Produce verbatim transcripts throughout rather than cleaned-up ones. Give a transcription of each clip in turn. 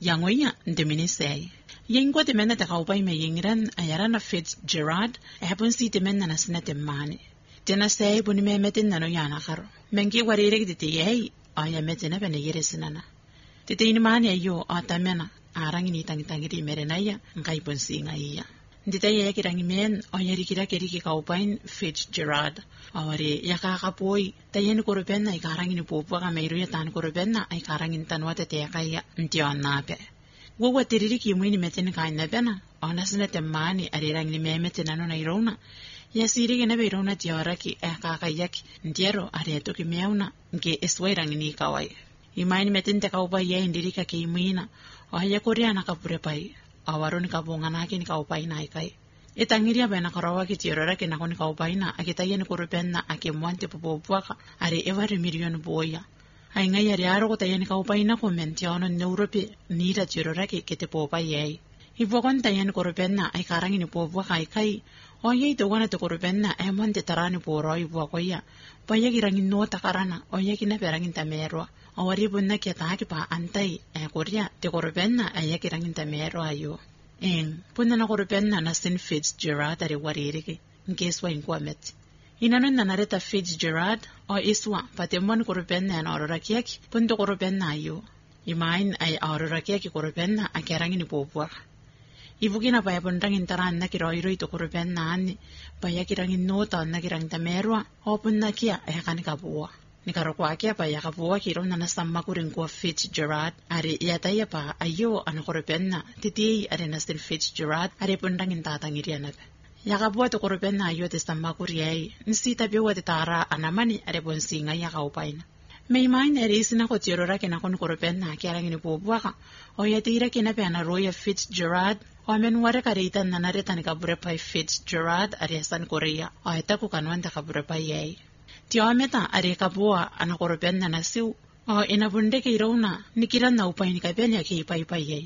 yangoya ndeminisei yengo te mena te kaupai me yingran ayarana Fitzgerald ehapun si te mena na sinate mani tena sei buni me metin nano yana karo mengi warire te yei aya metina bene yere sinana te te mani ayo atamena arangi ni tangi tangi ri merenaya ngai pun singa iya ndita ye kirangi men oyeri kira keri ki kaupain Fitzgerald awari yakakapoi tayen korupenna ay karangi ni popo ka mayro ya tan korupenna ay karangin tanwate te kaya ntion nape wowa tiriri ki mwini metin kain na bena onasne te mani arirang ni memetin ano na irona ya siri ke na beirona tiara ki eh kakayaki ndiero areto ki meuna nke eswairang ni kawai imaini metin te kaupai ye indiri ka ki mwina ohaya koreana kapurepai awaron kabongana ki ni kaupai na ikai itangiria bena karawa ki tiorora ki nakoni kaupai na akitayen korupenna akemwante popopuaka are every million boya ai ngai ari aro ko tayen kaupai na komenti ono neurope nira tiorora ki kete popai ye ibokon tayen korupenna ai karangi ni popuaka ikai oye to wana to korupenna ai monte tarani poro ibokoya paya kirangin no takarana oye ki na berangin tamerwa awari bunna ki taaki pa antai e korea te korupenna ai kirangin tamero ayo en punna na korupenna na Saint Fitzgerald ari waririke nkeswa inkwamet inanon na nareta Fitzgerald o iswa patemon korupenna na orora kiaki punto korupenna ayo imain ay orora kiaki korupenna akerangin ni popwa ibugina pa yapondangin taran na kiroiro ito korupenna ani pa yakirangin nota na kirang tamerwa o punna kia ay kanikabuwa nikarokwa kia pa yakabuwa kiro na nasamma kuring ko Fitzgerald ari yataya pa ayo ano korupenna titi ari na Saint Fitzgerald ari pondangin tatangirianap yakabuwa to korupenna ayo te samma kuriyay nsita biwa te tara anamani ari bonsinga yakaupaina may main ari isina ko tirora kina kon korupenna kiarangin ipubuwaka o yatira kina pe ana Roya Fitzgerald o men ware karitan na nareta ni kabure pa Fitzgerald ari asan Korea o eta ko kanwanta kabure pa yay tiometa ari kabua ana korupenna na siu o inabunde ke irona nikiran na upaini kabenya ke ipai pai yay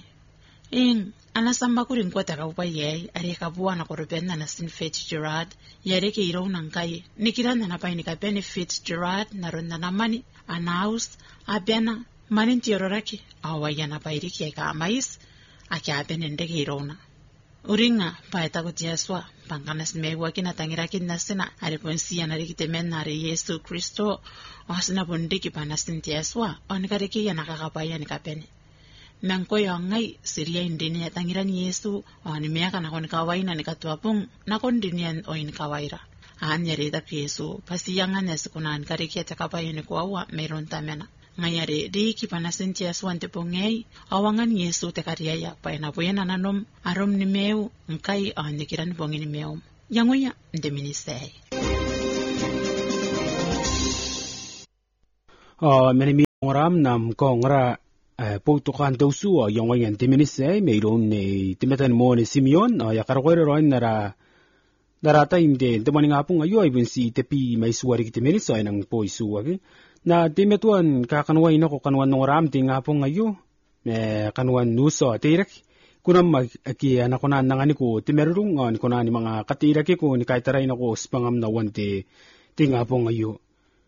in ana samba kurin ko ta upai yay ari kabua na korupenna na Saint Fitzgerald yare ke irona nkai nikiran na paini kabeni Fitzgerald na ronda na mani anaus abena manin tiororaki awayana pairiki ka mais akia benende ke irona uringa paeta ko tiaswa pangkanas mewa kina tangirakin nasina ari ponsia na rikite men na Yesu Kristo osna bondiki panasin tiaswa onkariki yana kakapaya ni kapene nangko yangai siria indini ya tangiran Yesu oni miaka na kon kawaina ni katuapung na kon dinian oin kawaira anya reda Yesu pasiyangan ya sikunan kariki ya takapaya ni kuawa meron tamena ngayari di kipanasin tiaswa ante pongei awangan Yesu te kariaya pa na buena nanom arom ni meu nkai ande kiran bongi ni meu yangoya ndeminisei uh meni ngoram nam ko ngara pouto kan dosu yangoya ndeminisei meiron ne timetan mo ni Simeon ya karwere roin nara darata inde demani ngapung ayo ibin si tepi mai suari kitemenisa nang poisu agi na timetuan kakanway na ko kanwan ng ram tinga po ngayo me kanwan nuso tirak kunam aki anakunan nangani ko timerung on kunan ni mga katiraki ko ni kaitaray na ko spangam na wante tinga po ngayo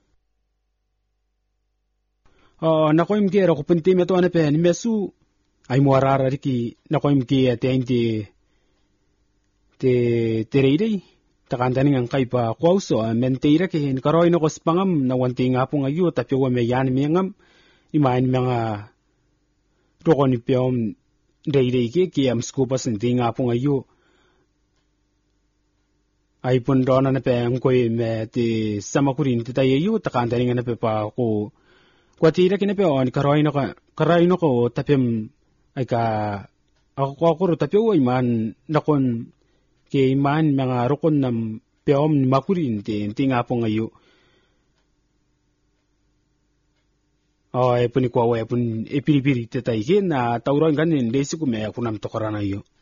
uh, nakoim kera ko punti metuan na pen mesu ay muarara riki nakoim kera te hindi te tereiday takandani ang kay pa kwauso mentira ke karoy no ko spangam na wanti nga po ngayo tapyo wa me yan mingam imain mga roko ni piom day-day ke kiyam skupas hindi nga po ngayo ay pundona na pe ang koy me ti samakurin ti tayo takandani nga na pe pa ko kwatira kina pe on karoy no ka karoy no ko tapyam ay ka ako ko tapyo wa iman nakon kay man mga rukon ng peom ni makurin ti nga po ngayo. O, e po ni kwa wa, e po ipiripiri ti tayo na tauran ganin, desi ko may ako nam tokaran na iyo.